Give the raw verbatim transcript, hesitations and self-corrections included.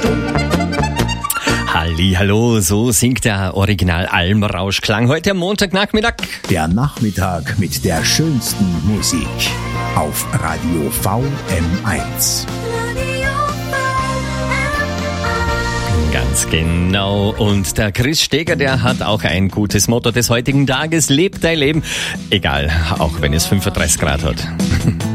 Hallihallo, so singt der Original Almrauschklang heute am Montagnachmittag. Der Nachmittag mit der schönsten Musik auf Radio V M eins. Ganz genau. Und der Chris Steger, der hat auch ein gutes Motto des heutigen Tages. Leb dein Leben. Egal, auch wenn es fünfunddreißig Grad hat.